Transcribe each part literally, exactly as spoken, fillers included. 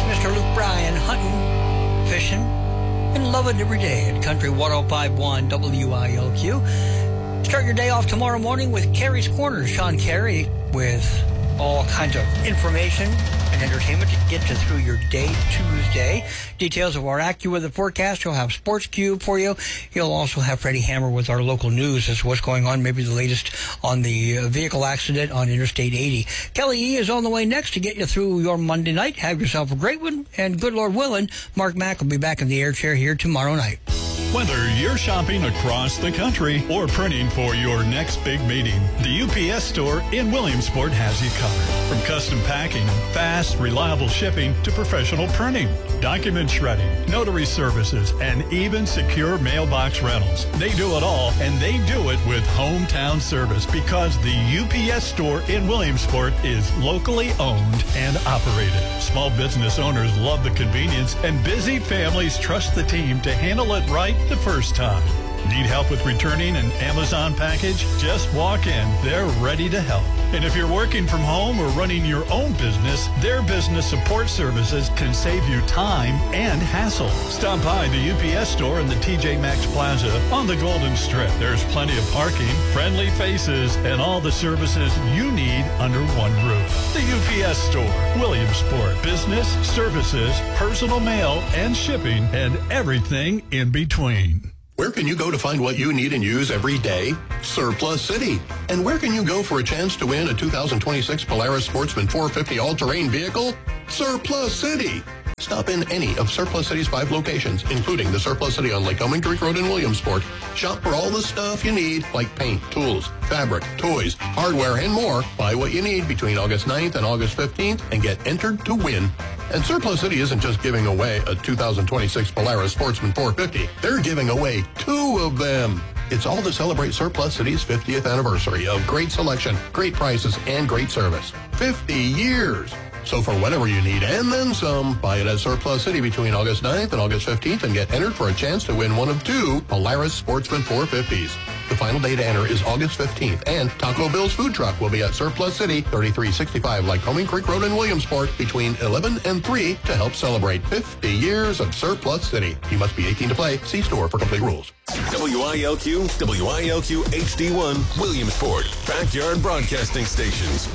Mister Luke Bryan, hunting, fishing, and loving every day at Country one oh five point one W I L Q. Start your day off tomorrow morning with Carrie's Corner. Sean Carey with all kinds of information and entertainment to get you through your day Tuesday. Details of our AccuWeather forecast. You'll have Sports Cube for you. You'll also have Freddie Hammer with our local news as to what's going on, maybe the latest on the uh, vehicle accident on Interstate eighty. Kelly E is on the way next to get you through your Monday night. Have yourself a great one, and good Lord willing, Mark Mack will be back in the air chair here tomorrow night. Whether you're shopping across the country or printing for your next big meeting, the U P S store in Williamsport has you covered. From custom packing and fast, reliable shipping to professional printing, document shredding, notary services, and even secure mailbox rentals. They do it all, and they do it with hometown service because the U P S store in Williamsport is locally owned and operated. Small business owners love the convenience, and busy families trust the team to handle it right the first time. Need help with returning an Amazon package? Just walk in. They're ready to help. And if you're working from home or running your own business, their business support services can save you time and hassle. Stop by the U P S store in the T J Maxx Plaza on the Golden Strip. There's plenty of parking, friendly faces, and all the services you need under one roof. The U P S store, Williamsport. Business, services, personal mail, and shipping, and everything in between. Where can you go to find what you need and use every day? Surplus City. And where can you go for a chance to win a two thousand twenty-six Polaris Sportsman four fifty all-terrain vehicle? Surplus City. Stop in any of Surplus City's five locations, including the Surplus City on Lake Elming Creek Road in Williamsport. Shop for all the stuff you need, like paint, tools, fabric, toys, hardware, and more. Buy what you need between August ninth and August fifteenth and get entered to win. And Surplus City isn't just giving away a two thousand twenty-six Polaris Sportsman four fifty. They're giving away two of them. It's all to celebrate Surplus City's fiftieth anniversary of great selection, great prices, and great service. fifty years. So for whatever you need and then some, buy it at Surplus City between August ninth and August fifteenth and get entered for a chance to win one of two Polaris Sportsman four fifties. The final day to enter is August fifteenth, and Taco Bill's food truck will be at Surplus City, thirty-three sixty-five Lycoming Creek Road in Williamsport between eleven and three to help celebrate fifty years of Surplus City. You must be eighteen to play. See store for complete rules. W I L Q, W I L Q H D one, Williamsport, Backyard Broadcasting Stations.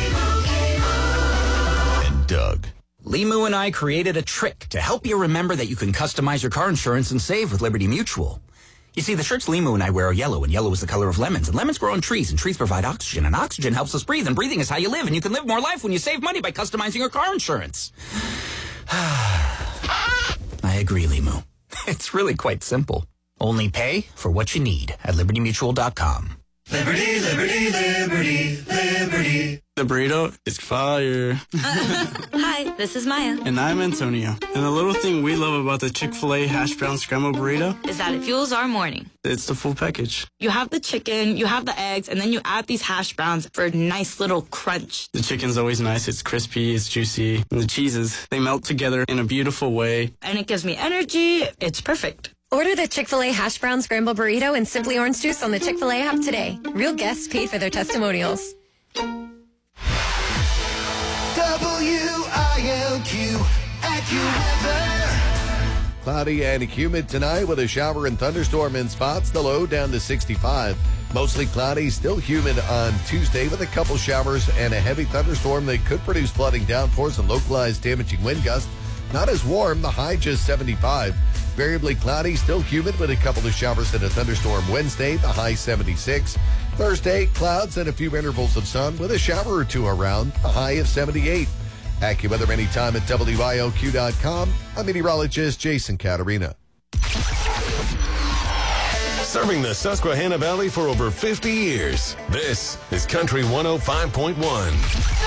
And Doug. Limu and I created a trick to help you remember that you can customize your car insurance and save with Liberty Mutual. You see, the shirts Limu and I wear are yellow, and yellow is the color of lemons. And lemons grow on trees, and trees provide oxygen, and oxygen helps us breathe, and breathing is how you live, and you can live more life when you save money by customizing your car insurance. I agree, Limu. It's really quite simple. Only pay for what you need at liberty mutual dot com. Liberty, liberty, liberty, liberty. The burrito is fire. Hi, this is Maya. And I'm Antonio. And the little thing we love about the Chick-fil-A hash brown scrambled burrito is that it fuels our morning. It's the full package. You have the chicken, you have the eggs, and then you add these hash browns for a nice little crunch. The chicken's always nice. It's crispy, it's juicy. And the cheeses, they melt together in a beautiful way. And it gives me energy. It's perfect. Order the Chick-fil-A hash brown scramble burrito and Simply Orange Juice on the Chick-fil-A app today. Real guests paid for their testimonials. W I L Q, AccuWeather. Cloudy and humid tonight with a shower and thunderstorm in spots. The low down to sixty-five. Mostly cloudy, still humid on Tuesday with a couple showers and a heavy thunderstorm that could produce flooding, downpours, and localized damaging wind gusts. Not as warm, the high just seventy-five. Variably cloudy, still humid with a couple of showers and a thunderstorm Wednesday, the high seventy-six. Thursday, clouds and a few intervals of sun with a shower or two around, a high of seventy-eight. AccuWeather anytime at W I L Q dot com. I'm meteorologist Jason Caterina. Serving the Susquehanna Valley for over fifty years, this is Country one oh five point one.